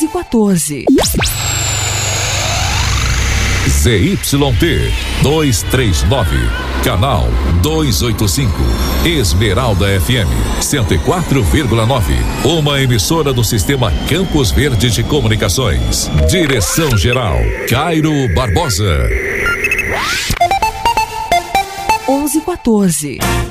1114. ZYT 239, canal 285, Esmeralda FM 104,9, uma emissora do Sistema Campos Verde de Comunicações. Direção-geral, Cairo Barbosa. 1114.